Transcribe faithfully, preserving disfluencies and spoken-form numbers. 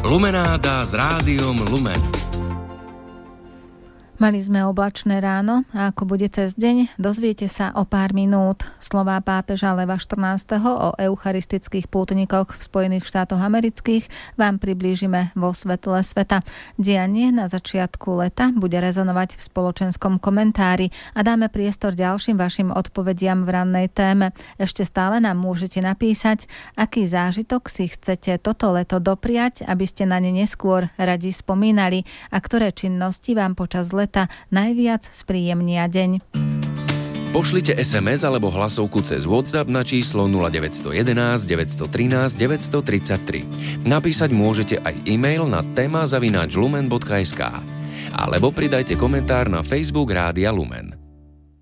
Lumenáda s rádiom Lumen. Mali sme oblačné ráno a ako bude cez deň, dozviete sa o pár minút. Slová pápeža Leva štrnásteho o eucharistických pútnikoch v Spojených štátoch amerických vám priblížime vo svetle sveta. Dianie na začiatku leta bude rezonovať v spoločenskom komentári a dáme priestor ďalším vašim odpovediam v rannej téme. Ešte stále nám môžete napísať, aký zážitok si chcete toto leto dopriať, aby ste na ne neskôr radi spomínali a ktoré činnosti vám počas leta najviac spríjemnia deň. Pošlite es em es alebo hlasovku cez WhatsApp na číslo nula deväť jedna jedna, deväť jedna tri, deväť tri tri. Napísať môžete aj e-mail na téma zavináč lumen bodka es ká alebo pridajte komentár na Facebook Rádia Lumen.